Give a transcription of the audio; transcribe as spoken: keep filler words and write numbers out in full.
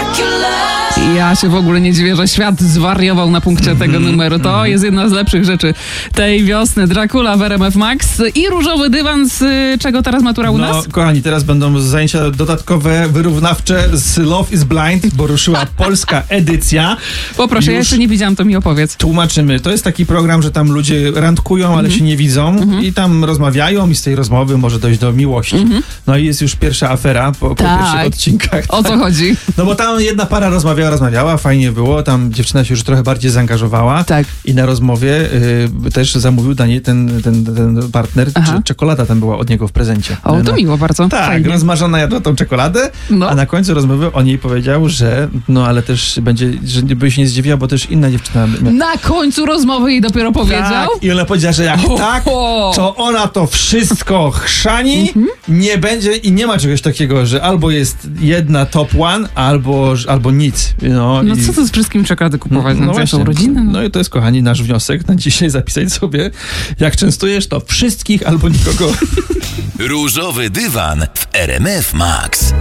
Ja się w ogóle nie dziwię, że świat zwariował na punkcie tego numeru. To jest jedna z lepszych rzeczy tej wiosny. Dracula w R M F Max i różowy dywan, z czego teraz matura u No, nas? kochani, teraz będą zajęcia dodatkowe, wyrównawcze z Love is Blind, bo ruszyła polska edycja. Poproszę, Już ja jeszcze nie widziałam, to mi opowiedz. tłumaczymy. To jest taki program, że tam ludzie randkują, ale Mhm. się nie widzą i tam rozmawiają i z tej rozmowy może dojść do miłości. No i jest już pierwsza afera po, po Tak. pierwszych odcinkach. O co chodzi? No bo tam jedna para rozmawiała, rozmawiała, fajnie było, tam dziewczyna się już trochę bardziej zaangażowała Tak. i na rozmowie y, też zamówił dla niej ten, ten, ten partner, Aha. czy czekolada tam była od niego w prezencie. O, to No. miło bardzo. Tak, Fajnie. rozmarzona jadła tą czekoladę, No. a na końcu rozmowy o niej powiedział, że no ale też będzie, że by się nie zdziwiła, bo też inna dziewczyna mia- Na końcu rozmowy jej dopiero powiedział? tak, i ona powiedziała, że jak O, tak, o. to ona to wszystko chrzani, nie będzie i nie ma czegoś takiego, że albo jest jedna top one, albo, albo nic. No, No i, co to z wszystkim czekolady kupować? No, no no właśnie. są rodziny? No. No i to jest, kochani, nasz wniosek na dzisiaj. Zapisać sobie, jak częstujesz, to wszystkich albo nikogo. Różowy dywan w R M F Max.